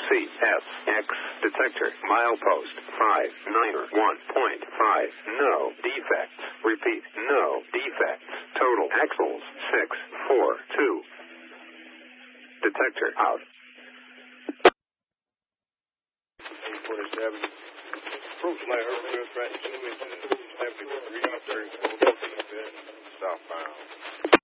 CSX detector milepost 591.5. No defects. Repeat, no defects. Total axles 642. Detector out. 847. Approach light, Hercules, right, southbound.